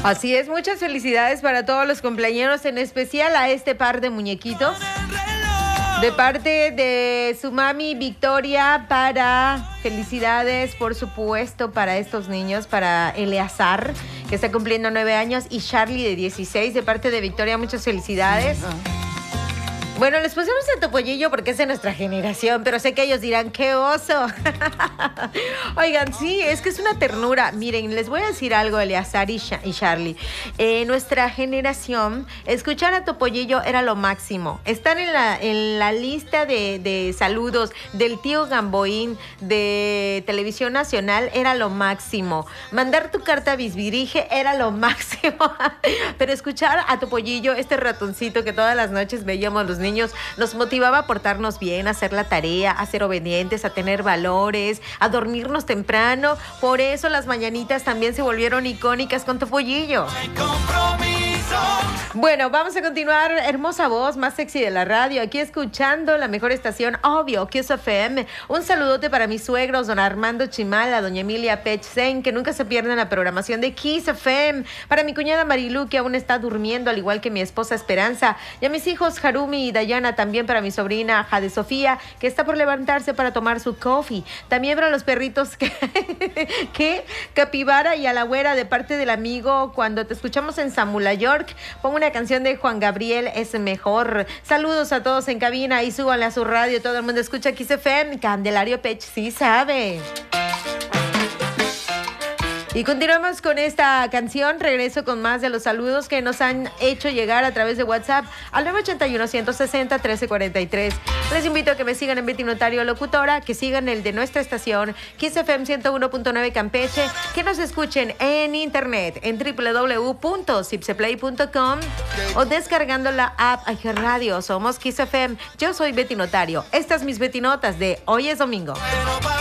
Así es, muchas felicidades para todos los cumpleañeros, en especial a este par de muñequitos. De parte de su mami Victoria, para felicidades, por supuesto, para estos niños, para Eleazar, que está cumpliendo 9 años, y Charlie, de 16. De parte de Victoria, muchas felicidades. Bueno, les pusimos a Topollillo porque es de nuestra generación, pero sé que ellos dirán, ¡qué oso! Oigan, sí, es que es una ternura. Miren, les voy a decir algo, Eleazar y Charlie. Nuestra generación, escuchar a Topollillo era lo máximo. Estar en la lista de saludos del tío Gamboín de Televisión Nacional era lo máximo. Mandar tu carta a Bisbirige era lo máximo. Pero escuchar a Topollillo, este ratoncito que todas las noches veíamos los niños, nos motivaba a portarnos bien, a hacer la tarea, a ser obedientes, a tener valores, a dormirnos temprano. Por eso las mañanitas también se volvieron icónicas con Topollillo. Bueno, vamos a continuar. Hermosa voz, más sexy de la radio, aquí escuchando la mejor estación, obvio, Kiss FM. Un saludote para mis suegros, don Armando Chimal, a doña Emilia Pechsen, que nunca se pierden la programación de Kiss FM. Para mi cuñada Marilu, que aún está durmiendo, al igual que mi esposa Esperanza. Y a mis hijos Harumi y Dayana, también para mi sobrina Jade Sofía, que está por levantarse para tomar su coffee. También para los perritos que Capibara y a la güera, de parte del amigo. Cuando te escuchamos en Samula York, pongo una canción de Juan Gabriel, Es Mejor. Saludos a todos en cabina y súbanle a su radio. Todo el mundo escucha Kiss FM. Candelario Pech sí sabe. Y continuamos con esta canción. Regreso con más de los saludos que nos han hecho llegar a través de WhatsApp al 981-160-1343. Les invito a que me sigan en Betty Notario Locutora, que sigan el de nuestra estación Kiss FM 101.9 Campeche, que nos escuchen en internet en www.cipseplay.com o descargando la app iHeartRadio. Somos Kiss FM. Yo soy Betty Notario. Estas mis Betty Notas de hoy es domingo.